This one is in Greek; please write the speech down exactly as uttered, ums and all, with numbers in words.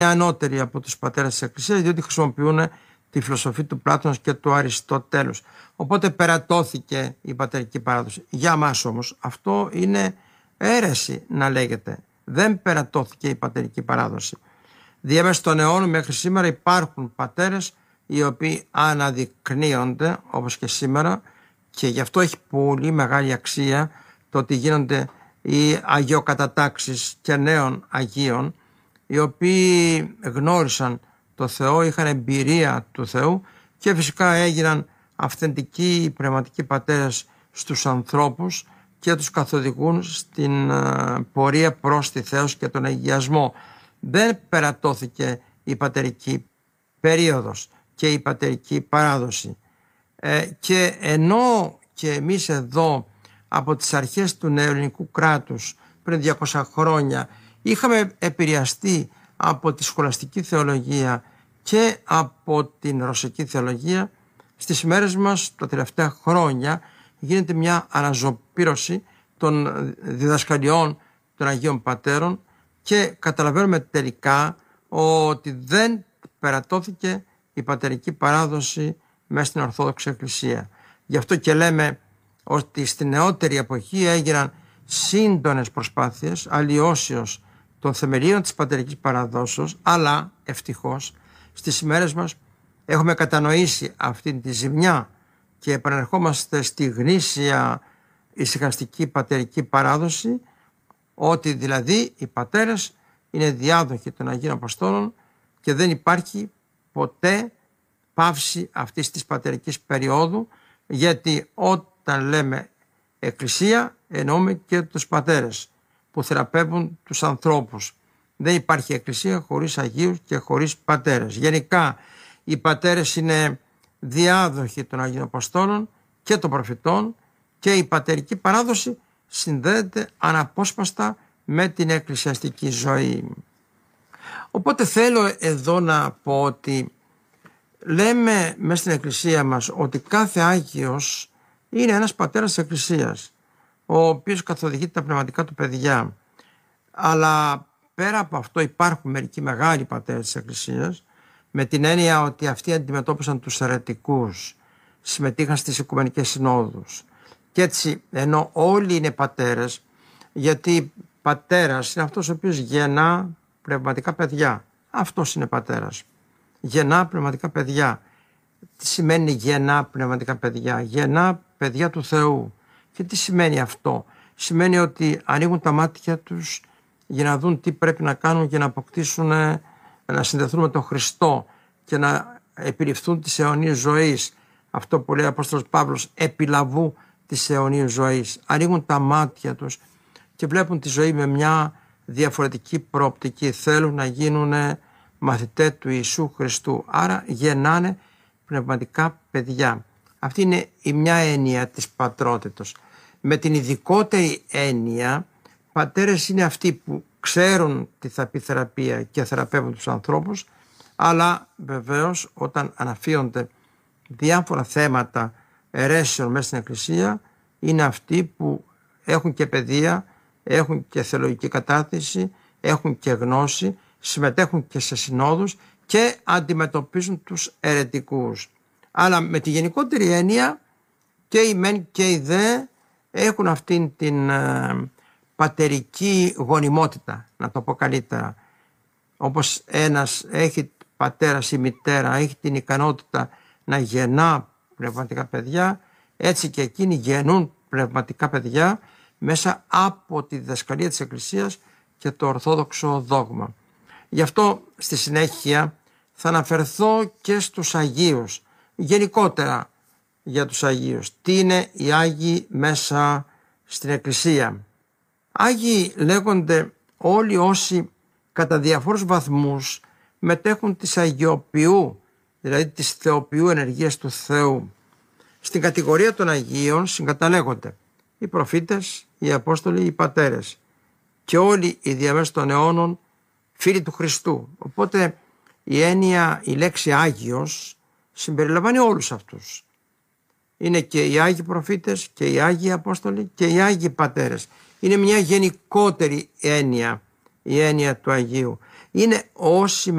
ανώτεροι από τους πατέρες της Εκκλησίας, διότι χρησιμοποιούν τη φιλοσοφία του Πλάτωνος και του Αριστοτέλους. Οπότε περατώθηκε η πατερική παράδοση. Για μας όμως αυτό είναι αίρεση να λέγεται. Δεν περατώθηκε η πατερική παράδοση. Διάμεσα των αιώνων μέχρι σήμερα υπάρχουν πατέρες οι οποίοι αναδεικνύονται όπως και σήμερα, και γι' αυτό έχει πολύ μεγάλη αξία το ότι γίνονται οι αγιοκατατάξεις και νέων Αγίων, οι οποίοι γνώρισαν το Θεό, είχαν εμπειρία του Θεού και φυσικά έγιναν αυθεντικοί πνευματικοί πατέρες στους ανθρώπους και τους καθοδηγούν στην πορεία προς τη θέωση και τον αγιασμό. Δεν περατώθηκε η πατερική περίοδος και η πατερική παράδοση. Ε, και ενώ και εμείς εδώ από τις αρχές του νεοελληνικού κράτους πριν διακόσια χρόνια είχαμε επηρεαστεί από τη σχολαστική θεολογία και από την ρωσική θεολογία, στις ημέρες μας τα τελευταία χρόνια γίνεται μια αναζωπήρωση των διδασκαλιών των Αγίων Πατέρων και καταλαβαίνουμε τελικά ότι δεν περατώθηκε η πατερική παράδοση μέσα στην Ορθόδοξη Εκκλησία. Γι' αυτό και λέμε ότι στη νεότερη εποχή έγιναν σύντονες προσπάθειες αλλοιώσεως των θεμελίων της πατερικής παραδόσεως, αλλά ευτυχώς στις ημέρες μας έχουμε κατανοήσει αυτή τη ζημιά και επανερχόμαστε στη γνήσια ησυχαστική πατερική παράδοση, ότι δηλαδή οι πατέρες είναι διάδοχοι των Αγίων Αποστόλων και δεν υπάρχει ποτέ πάυση αυτής της πατερικής περίοδου, γιατί όταν λέμε Εκκλησία εννοούμε και τους πατέρες που θεραπεύουν τους ανθρώπους. Δεν υπάρχει Εκκλησία χωρίς Αγίους και χωρίς πατέρες. Γενικά οι πατέρες είναι διάδοχοι των Αγίων Αποστόλων και των προφητών και η πατερική παράδοση συνδέεται αναπόσπαστα με την εκκλησιαστική ζωή. Οπότε θέλω εδώ να πω ότι λέμε μέσα στην Εκκλησία μας ότι κάθε Άγιος είναι ένας πατέρας της Εκκλησίας, ο οποίος καθοδηγεί τα πνευματικά του παιδιά. Αλλά πέρα από αυτό υπάρχουν μερικοί μεγάλοι πατέρες της Εκκλησίας, με την έννοια ότι αυτοί αντιμετώπισαν τους αιρετικούς, συμμετείχαν στις οικουμενικές συνόδους. Και έτσι, ενώ όλοι είναι πατέρες, γιατί πατέρας είναι αυτός ο οποίος γεννά πνευματικά παιδιά. Αυτός είναι πατέρας. Γεννά πνευματικά παιδιά. Τι σημαίνει γεννά πνευματικά παιδιά? Γεννά παιδιά του Θεού. Και τι σημαίνει αυτό? Σημαίνει ότι ανοίγουν τα μάτια τους για να δουν τι πρέπει να κάνουν για να αποκτήσουν, να συνδεθούν με τον Χριστό και να επιληφθούν της αιωνίας ζωής. Αυτό που λέει ο Απόστολος Παύλος, επιλαβού της αιωνίας ζωής. Ανοίγουν τα μάτια τους και βλέπουν τη ζωή με μια διαφορετική προοπτική. Θέλουν να γίνουν μαθητές του Ιησού Χριστού. Άρα γεννάνε πνευματικά παιδιά. Αυτή είναι η μια έννοια της πατρότητος. Με την ειδικότερη έννοια, πατέρες είναι αυτοί που ξέρουν τι θα πει θεραπεία και θεραπεύουν τους ανθρώπους, αλλά βεβαίως όταν αναφύονται διάφορα θέματα αιρέσεων μέσα στην Εκκλησία, είναι αυτοί που έχουν και παιδεία, έχουν και θεολογική κατάρτιση, έχουν και γνώση, συμμετέχουν και σε συνόδους και αντιμετωπίζουν τους αιρετικούς. Αλλά με τη γενικότερη έννοια και οι μεν και οι δε έχουν αυτήν την ε, πατερική γονιμότητα, να το πω καλύτερα. Όπως ένας έχει πατέρας ή μητέρα, έχει την ικανότητα να γεννά πνευματικά παιδιά, έτσι και εκείνοι γεννούν πνευματικά παιδιά μέσα από τη διδασκαλία της Εκκλησίας και το ορθόδοξο δόγμα. Γι' αυτό στη συνέχεια θα αναφερθώ και στους Αγίους, γενικότερα για τους Αγίους. Τι είναι οι Άγιοι μέσα στην Εκκλησία? Άγιοι λέγονται όλοι όσοι κατά διαφόρους βαθμούς μετέχουν της αγιοποιού, δηλαδή της θεοποιού ενεργείας του Θεού. Στην κατηγορία των Αγίων συγκαταλέγονται οι προφήτες, οι Απόστολοι, οι πατέρες και όλοι οι διαμέσου των αιώνων φίλοι του Χριστού. Οπότε η έννοια, η λέξη Άγιος συμπεριλαμβάνει όλους αυτούς. Είναι και οι Άγιοι προφήτες και οι Άγιοι Απόστολοι και οι Άγιοι πατέρες. Είναι μια γενικότερη έννοια, η έννοια του Αγίου. είναι όσοι